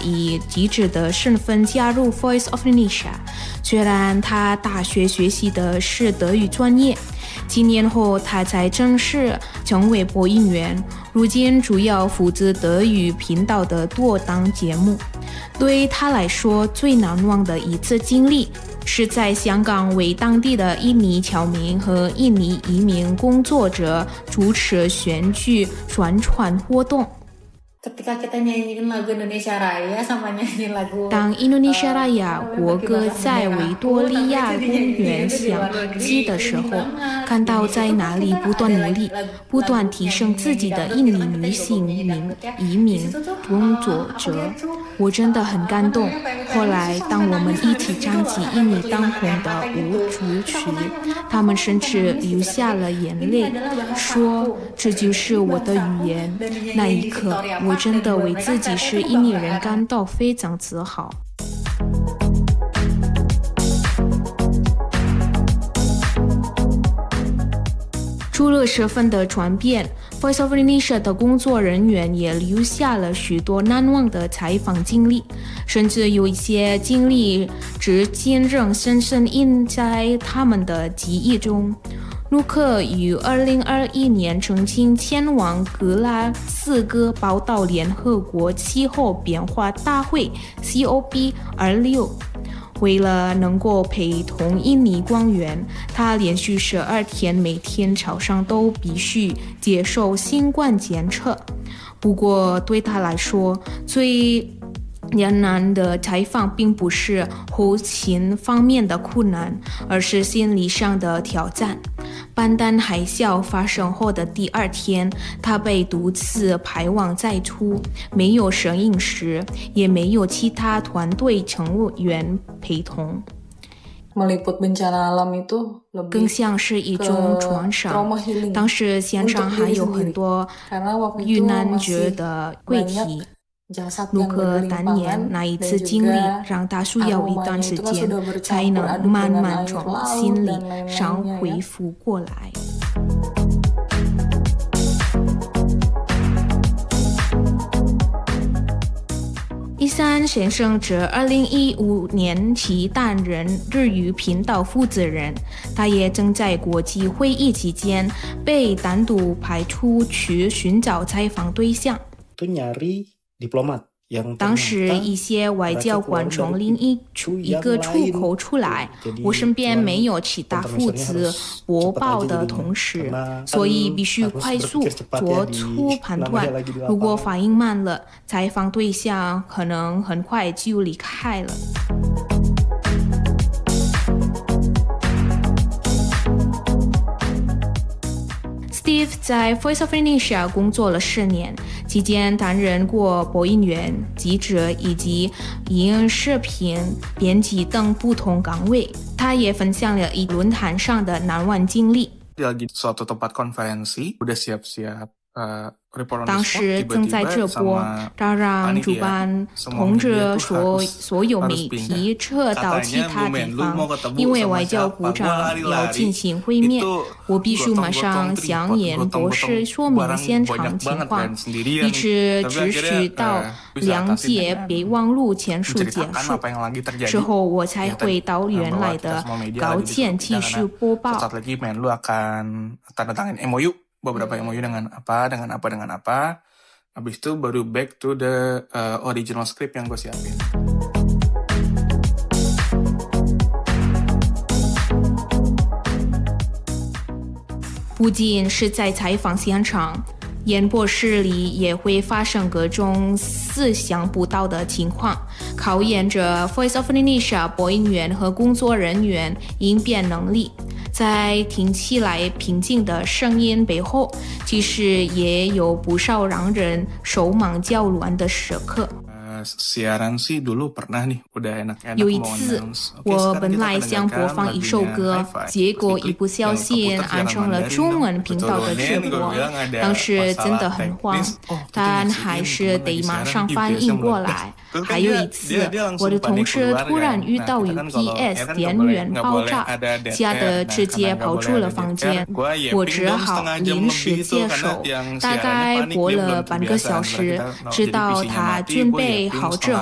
以记者的身份加入 Voice of Indonesia。虽然他大学学习的是德语专业，几年后他才正式成为播音员，如今主要负责德语频道的多档节目。对他来说，最难忘的一次经历是在香港为当地的印尼侨民和印尼移民工作者主持选举宣传活动。当印度尼西亚Raya国歌在维多利亚公园响起的时候，看到在哪里不断努力、不断提升自己的印尼女性移民工作者，我真的很感动。后来，当我们一起唱起印尼当红的舞主曲，他们甚至流下了眼泪，说这就是我的语言。那一刻，我真的为自己是印尼人感到非常自豪。除了身份的转变， Voice of Indonesia 的工作人员也留下了许多难忘的采访经历，甚至有一些经历至今仍深深印在他们的记忆中。陆克于2021年曾经前往格拉斯哥报道联合国气候变化大会 COP26。为了能够陪同印尼官员，他连续12天每天早上都必须接受新冠检测。不过对他来说，最难的采访并不是后勤方面的困难，而是心理上的挑战。班丹海啸发生后的第2天，他被独自排往在出，没有摄影师，也没有其他团队成员陪同。更像是一种创伤。当时现场还有很多遇难者的遗体。陆克当年那一次经历让他需要一段时间才能慢慢从心理上恢复过来。伊山先生自2015年起担任日语频道负责人，他也正在国际会议期间被单独派出去寻找采访对象。当时一些外交官从另一个出口出来，我身边没有其他负责播报的同事，所以必须快速做出判断。如果反应慢了，采访对象可能很快就离开了。Steve 在 Voice of Indonesia 工作了10年，期间担任过播音员、记者以及影视频编辑等不同岗位。他也分享了一论坛上的难忘经历。 lagi suatu tempat konferensi, udah siap-siap 当时正在直播，他让主办通知所有媒体撤到其他地方，因为外交部长要进行会面。我必须马上向演播室说明现场情况，一直持续到2节备忘录签署结束之后，我才回到原来的稿件继续播报。 beberapa MOU dengan apa, habis itu baru back to the original script yang gue siapin. 不仅是在采访现场，演播室里也会发生各种意想不到的情况，考验着 Voice of Indonesia 播音员和工作人员应变能力。在听起来平静的声音背后，其实也有不少让人手忙脚乱的时刻。有一次，我本来想播放一首歌，结果一不小心按成了中文频道的直播。当时真的很慌，但还是得马上反应过来。还有一次，我的同事突然遇到 UPS 电源爆炸，吓得直接跑出了房间，我只好临时接手，大概播了半个小时，直到他准备好之后